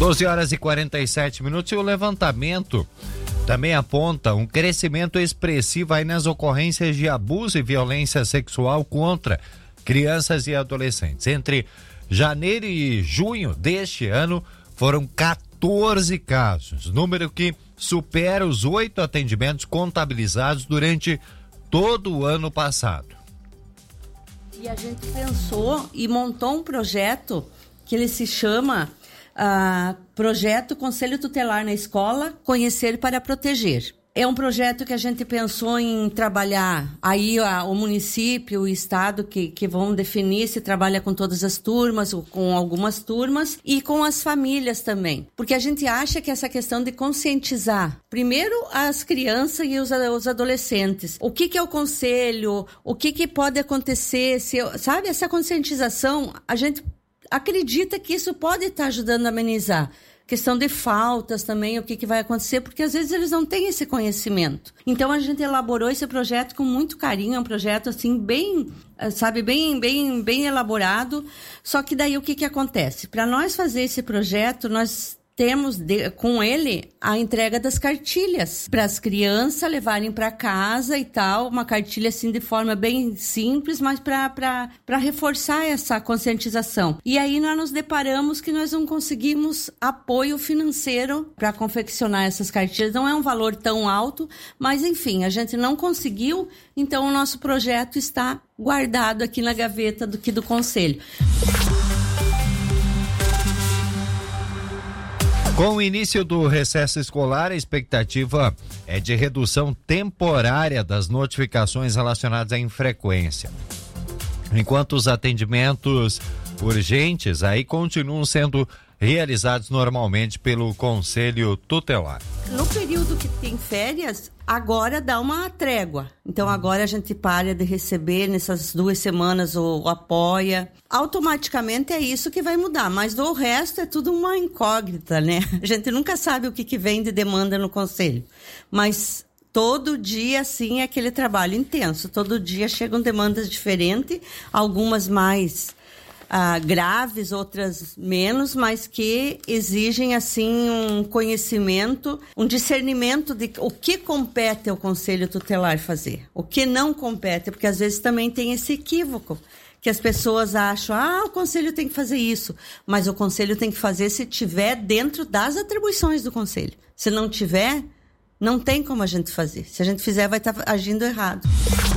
12h47. E o levantamento também aponta um crescimento expressivo aí nas ocorrências de abuso e violência sexual contra crianças e adolescentes. Entre janeiro e junho deste ano foram 14 casos, número que supera os 8 atendimentos contabilizados durante todo o ano passado. E a gente pensou e montou um projeto que ele se chama Projeto Conselho Tutelar na Escola, Conhecer para Proteger. É um projeto que a gente pensou em trabalhar, aí o município, o estado que vão definir se trabalha com todas as turmas, ou com algumas turmas, e com as famílias também. Porque a gente acha que essa questão de conscientizar, primeiro as crianças e os adolescentes, o que é o conselho, o que pode acontecer, sabe, essa conscientização, a gente acredita que isso pode estar ajudando a amenizar. Questão de faltas também, o que vai acontecer, porque às vezes eles não têm esse conhecimento. Então a gente elaborou esse projeto com muito carinho, é um projeto assim bem, sabe, bem elaborado. Só que daí o que acontece? Para nós fazer esse projeto, nós temos com ele a entrega das cartilhas para as crianças levarem para casa e tal, uma cartilha assim de forma bem simples, mas para reforçar essa conscientização. E aí nós nos deparamos que nós não conseguimos apoio financeiro para confeccionar essas cartilhas. Não é um valor tão alto, mas enfim, a gente não conseguiu, então o nosso projeto está guardado aqui na gaveta do Conselho. Com o início do recesso escolar, a expectativa é de redução temporária das notificações relacionadas à infrequência. Enquanto os atendimentos urgentes aí continuam sendo realizados normalmente pelo Conselho Tutelar. No período que tem férias, agora dá uma trégua. Então agora a gente para de receber nessas 2 semanas o apoia. Automaticamente é isso que vai mudar, mas do resto é tudo uma incógnita, né? A gente nunca sabe o que vem de demanda no Conselho. Mas todo dia, sim, é aquele trabalho intenso. Todo dia chegam demandas diferentes, algumas mais graves, outras menos, mas que exigem assim um conhecimento, um discernimento de o que compete ao Conselho Tutelar fazer, o que não compete, porque às vezes também tem esse equívoco, que as pessoas acham, o Conselho tem que fazer isso, mas o Conselho tem que fazer se tiver dentro das atribuições do Conselho. Se não tiver, não tem como a gente fazer. Se a gente fizer, vai estar agindo errado.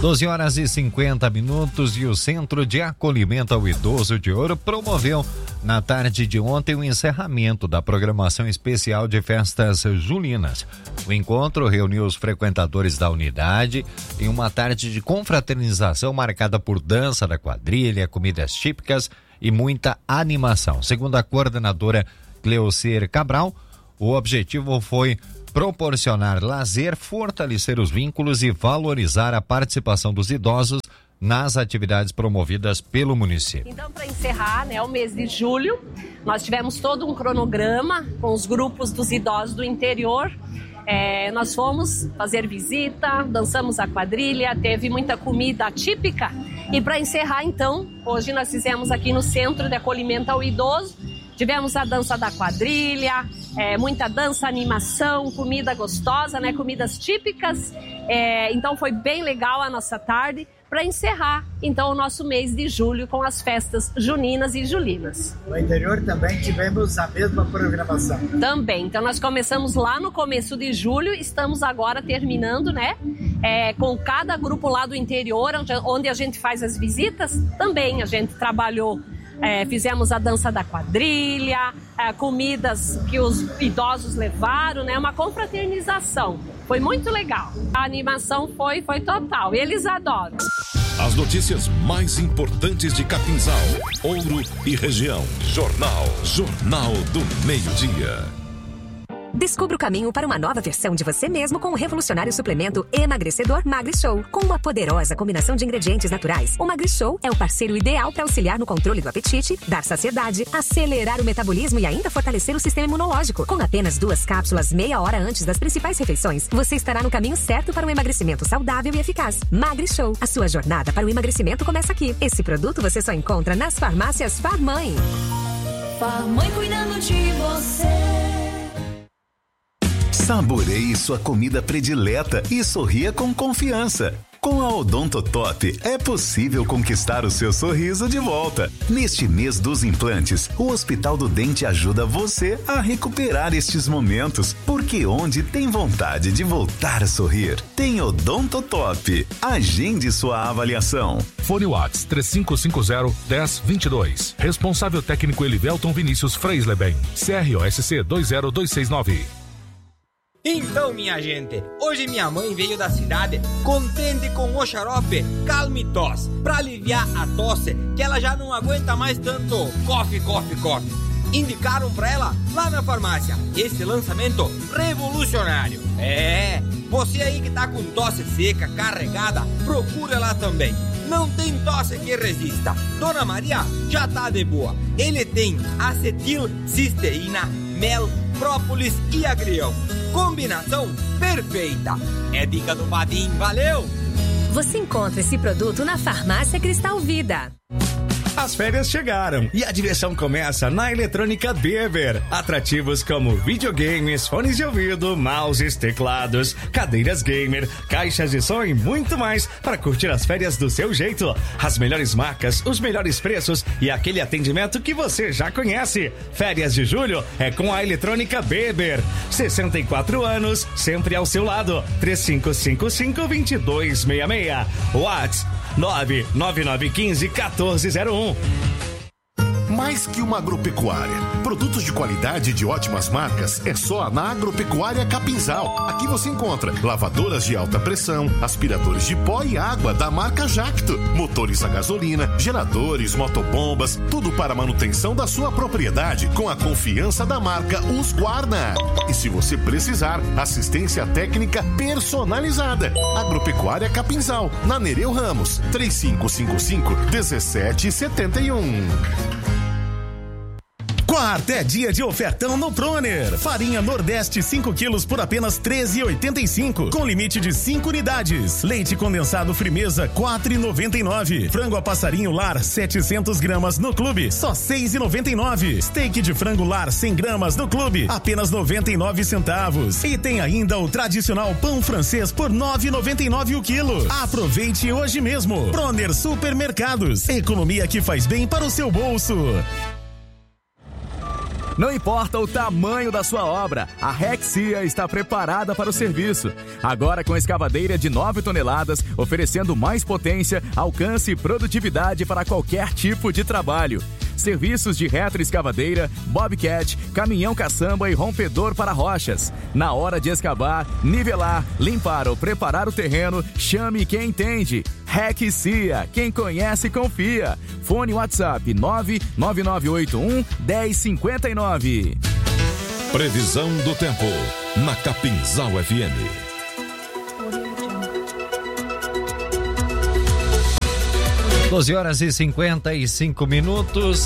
12h50 e o Centro de Acolhimento ao Idoso de Ouro promoveu na tarde de ontem o encerramento da programação especial de festas julinas. O encontro reuniu os frequentadores da unidade em uma tarde de confraternização marcada por dança da quadrilha, comidas típicas e muita animação. Segundo a coordenadora Cleocir Cabral, o objetivo foi proporcionar lazer, fortalecer os vínculos e valorizar a participação dos idosos nas atividades promovidas pelo município. Então, para encerrar, o mês de julho, nós tivemos todo um cronograma com os grupos dos idosos do interior. Nós fomos fazer visita, dançamos a quadrilha, teve muita comida típica. E para encerrar, então, hoje nós fizemos aqui no Centro de Acolhimento ao Idoso. Tivemos a dança da quadrilha, muita dança, animação, comida gostosa, comidas típicas. Então foi bem legal a nossa tarde para encerrar então o nosso mês de julho com as festas juninas e julinas. No interior também tivemos a mesma programação. Também, então nós começamos lá no começo de julho, estamos agora terminando, com cada grupo lá do interior, onde a gente faz as visitas, também a gente trabalhou. Fizemos a dança da quadrilha, comidas que os idosos levaram, uma confraternização. Foi muito legal. A animação foi total. Eles adoram. As notícias mais importantes de Capinzal, Ouro e região. Jornal do Meio-Dia. Descubra o caminho para uma nova versão de você mesmo com o revolucionário suplemento emagrecedor MagriShow. Com uma poderosa combinação de ingredientes naturais, o MagriShow é o parceiro ideal para auxiliar no controle do apetite, dar saciedade, acelerar o metabolismo e ainda fortalecer o sistema imunológico. Com apenas 2 cápsulas meia hora antes das principais refeições, você estará no caminho certo para um emagrecimento saudável e eficaz. MagriShow, a sua jornada para o emagrecimento começa aqui. Esse produto você só encontra nas farmácias Farmãe. Farmãe cuidando de você. Saboreie sua comida predileta e sorria com confiança. Com a Odontotop é possível conquistar o seu sorriso de volta. Neste mês dos implantes, o Hospital do Dente ajuda você a recuperar estes momentos, porque onde tem vontade de voltar a sorrir, tem Odontotop. Agende sua avaliação. Fone Whats 3550-1022. Responsável técnico Elivelton Vinícius Freisleben. CROSC 20269. Então, minha gente, hoje minha mãe veio da cidade contente com o xarope Calme Tosse, pra aliviar a tosse que ela já não aguenta mais tanto coffee. Indicaram pra ela lá na farmácia esse lançamento revolucionário. Você aí que tá com tosse seca, carregada, procura lá também. Não tem tosse que resista. Dona Maria já tá de boa. Ele tem acetilcisteína, mel, própolis e agrião. Combinação perfeita. É dica do Vadim, valeu! Você encontra esse produto na Farmácia Cristal Vida. As férias chegaram e a diversão começa na Eletrônica Bever. Atrativos como videogames, fones de ouvido, mouses, teclados, cadeiras gamer, caixas de som e muito mais para curtir as férias do seu jeito. As melhores marcas, os melhores preços e aquele atendimento que você já conhece. Férias de julho é com a Eletrônica Beber. 64 anos, sempre ao seu lado. 3555-2266. WhatsApp 99915-1401. Mais que uma agropecuária. Produtos de qualidade e de ótimas marcas é só na Agropecuária Capinzal. Aqui você encontra lavadoras de alta pressão, aspiradores de pó e água da marca Jacto, motores a gasolina, geradores, motobombas, tudo para a manutenção da sua propriedade com a confiança da marca Husqvarna. E se você precisar, assistência técnica personalizada. Agropecuária Capinzal, na Nereu Ramos, 3555-1771. Quarta é dia de ofertão no Proner. Farinha Nordeste 5 quilos por apenas R$13,85, com limite de 5 unidades. Leite condensado Frimeza R$4,99. Frango a passarinho lar 700 gramas no clube, só R$6,99. Steak de frango lar 100 gramas no clube, apenas 99 centavos. E tem ainda o tradicional pão francês por R$9,99 o quilo. Aproveite hoje mesmo. Proner Supermercados, economia que faz bem para o seu bolso. Não importa o tamanho da sua obra, a Rexia está preparada para o serviço. Agora com escavadeira de 9 toneladas, oferecendo mais potência, alcance e produtividade para qualquer tipo de trabalho. Serviços de retroescavadeira, bobcat, caminhão caçamba e rompedor para rochas. Na hora de escavar, nivelar, limpar ou preparar o terreno, chame quem entende. Rexia, quem conhece confia. Fone WhatsApp 99981-1059. Previsão do tempo na Capinzal FM. 12h55.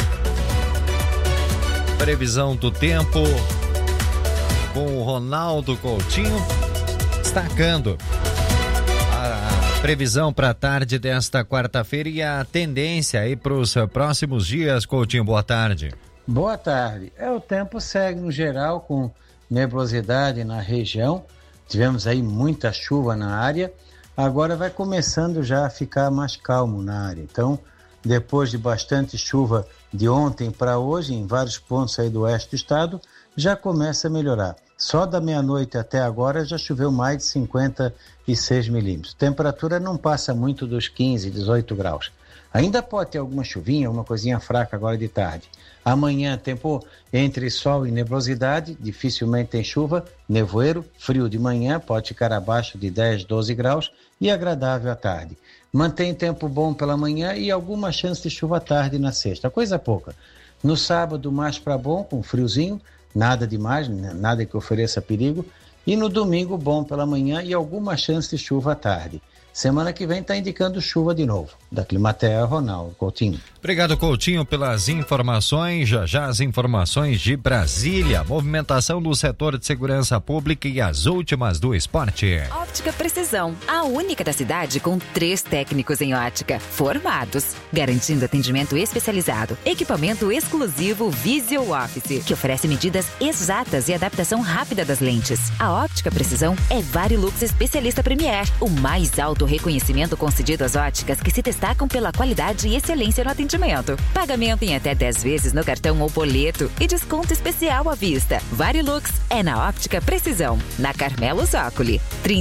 Previsão do tempo com o Ronaldo Coutinho destacando a previsão para a tarde desta quarta-feira e a tendência aí para os próximos dias. Coutinho, boa tarde. Boa tarde. O tempo segue no geral com nebulosidade na região. Tivemos aí muita chuva na área. Agora vai começando já a ficar mais calmo na área. Então, depois de bastante chuva de ontem para hoje, em vários pontos aí do oeste do estado, já começa a melhorar. Só da meia-noite até agora já choveu mais de 56 milímetros. Temperatura não passa muito dos 15, 18 graus. Ainda pode ter alguma chuvinha, alguma coisinha fraca agora de tarde. Amanhã, tempo entre sol e nebulosidade, dificilmente tem chuva, nevoeiro, frio de manhã, pode ficar abaixo de 10, 12 graus e agradável à tarde. Mantém tempo bom pela manhã e alguma chance de chuva à tarde na sexta, coisa pouca. No sábado, mais para bom, com friozinho, nada demais, nada que ofereça perigo. E no domingo, bom pela manhã e alguma chance de chuva à tarde. Semana que vem está indicando chuva de novo. Da Climatea, Ronaldo Coutinho. Obrigado, Coutinho, pelas informações. Já as informações de Brasília, movimentação do setor de segurança pública e as últimas do esporte. Óptica Precisão, a única da cidade com 3 técnicos em ótica formados, garantindo atendimento especializado, equipamento exclusivo Visual Office, que oferece medidas exatas e adaptação rápida das lentes. A Óptica Precisão é Varilux Especialista Premier, o mais alto reconhecimento concedido às óticas que se destacam pela qualidade e excelência no atendimento. Pagamento em até 10 vezes no cartão ou boleto e desconto especial à vista. Varilux é na Óptica Precisão, na Carmelo Zócoli,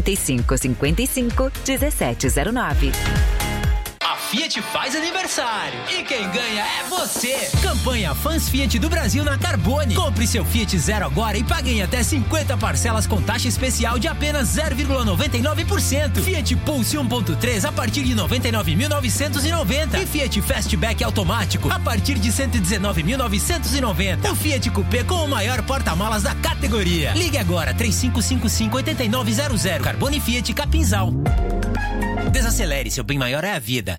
3555-1709. A Fiat faz aniversário e quem ganha é você. Campanha Fãs Fiat do Brasil na Carbone. Compre seu Fiat Zero agora e pague em até 50 parcelas com taxa especial de apenas 0,99%. Fiat Pulse 1.3 a partir de 99.990 e Fiat Fastback automático a partir de 119.990. O Fiat Coupé com o maior porta-malas da categoria. Ligue agora 3555-8900. Carbone Fiat Capinzal. Desacelere, seu bem maior é a vida.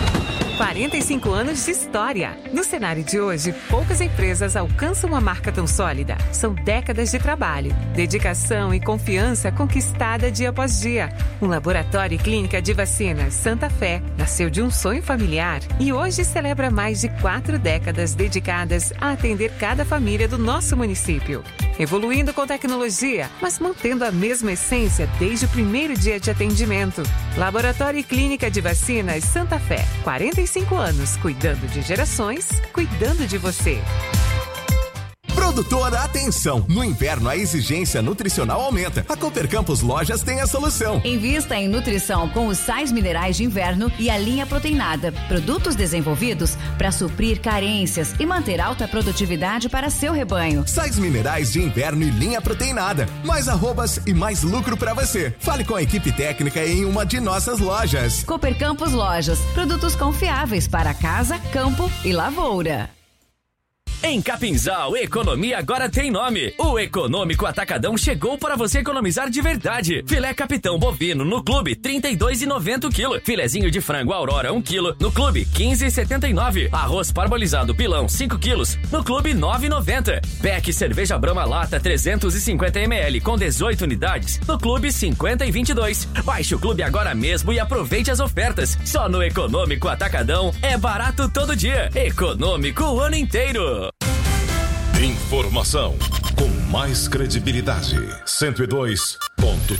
45 anos de história. No cenário de hoje, poucas empresas alcançam uma marca tão sólida. São décadas de trabalho, dedicação e confiança conquistada dia após dia. Um laboratório e clínica de vacinas Santa Fé nasceu de um sonho familiar e hoje celebra mais de 4 décadas dedicadas a atender cada família do nosso município. Evoluindo com tecnologia, mas mantendo a mesma essência desde o primeiro dia de atendimento. Laboratório e Clínica de Vacinas Santa Fé. 45 anos, cuidando de gerações, cuidando de você. Produtor, atenção! No inverno a exigência nutricional aumenta. A Cooper Campos Lojas tem a solução. Invista em nutrição com os sais minerais de inverno e a linha proteinada. Produtos desenvolvidos para suprir carências e manter alta produtividade para seu rebanho. Sais minerais de inverno e linha proteinada. Mais arrobas e mais lucro para você. Fale com a equipe técnica em uma de nossas lojas. Cooper Campos Lojas. Produtos confiáveis para casa, campo e lavoura. Em Capinzal, economia agora tem nome. O Econômico Atacadão chegou para você economizar de verdade. Filé Capitão bovino no Clube, R$ 32,90 o quilo. Filezinho de frango Aurora, 1 quilo, no Clube, R$ 15,79. Arroz parbolizado Pilão, 5 quilos, no Clube, R$ 9,90. Pack Cerveja Brahma Lata, 350 ml, com 18 unidades, no Clube, 50,22. Baixe o Clube agora mesmo e aproveite as ofertas. Só no Econômico Atacadão é barato todo dia. Econômico o ano inteiro. Informação com mais credibilidade. 102.3